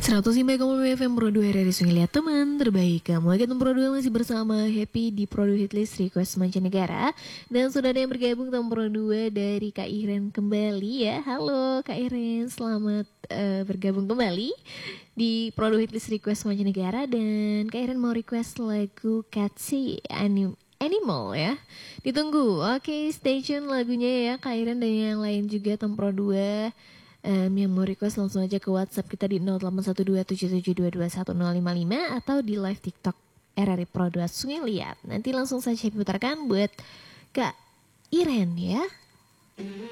105,5 FM Pro 2 RRI Sungai Liat, teman terbaik kamu. Lagi Pro 2 masih bersama Happy di Pro 2 Hitlist Request Mancanegara. Dan sudah ada yang bergabung Pro 2 dari Kak Iren kembali ya. Halo Kak Iren, selamat bergabung kembali di Pro 2 Hitlist Request Mancanegara. Dan Kak Iren mau request lagu Catchy Animal ya. Ditunggu. Oke, stay tune lagunya ya Kak Iren dan yang lain juga Pro 2. Yang mau request langsung aja ke WhatsApp kita di 081277221055 atau di live TikTok RRI Pro 2 Sungai Liat. Nanti langsung saja diputarkan buat Kak Iren ya.